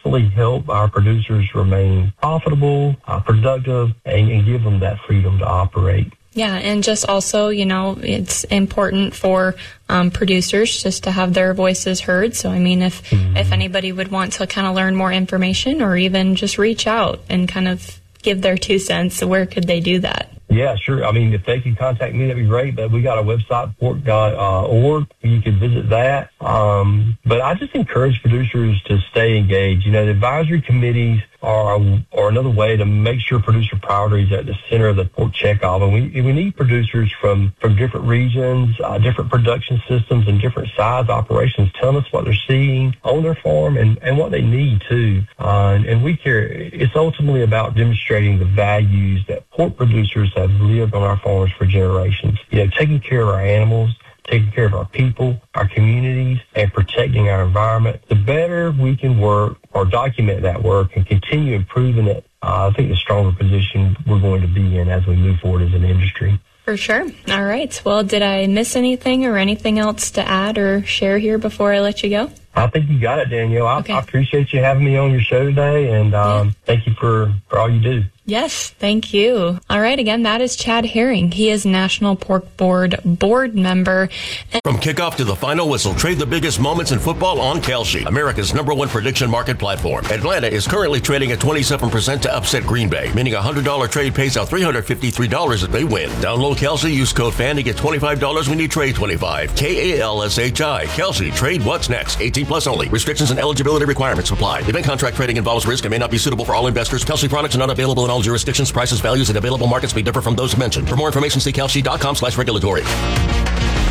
hopefully help our producers remain profitable, productive, and give them that freedom to operate. Yeah, and just also, it's important for producers just to have their voices heard. So, I mean, if anybody would want to kind of learn more information or even just reach out and kind of give their 2 cents, where could they do that? Yeah, sure. I mean, if they could contact me, that'd be great. But we got a website, pork.org. You can visit that. But I just encourage producers to stay engaged. The advisory committees are another way to make sure producer priorities are at the center of the pork checkoff. And we need producers from different regions, different production systems, and different size operations telling us what they're seeing on their farm and what they need too. And we care. It's ultimately about demonstrating the values that pork producers have lived on our farms for generations. Taking care of our animals, taking care of our people, our communities, and protecting our environment. The better we can work or document that work and continue improving it, I think the stronger position we're going to be in as we move forward as an industry. For sure. All right. Well, did I miss anything or anything else to add or share here before I let you go? I think you got it, Danielle. I appreciate you having me on your show today, and thank you for all you do. Yes, thank you. All right, again, that is Chad Herring. He is National Pork Board board member. From kickoff to the final whistle, trade the biggest moments in football on Kalshi, America's #1 prediction market platform. Atlanta is currently trading at 27% to upset Green Bay, meaning a $100 trade pays out $353 if they win. Download Kalshi, use code FAN to get $25 when you trade 25. KALSHI. Kalshi, trade what's next. 18 plus only. Restrictions and eligibility requirements apply. Event contract trading involves risk and may not be suitable for all investors. Kalshi products are not available in all jurisdictions. Prices, values, and available markets may differ from those mentioned. For more information, see kalshi.com/regulatory.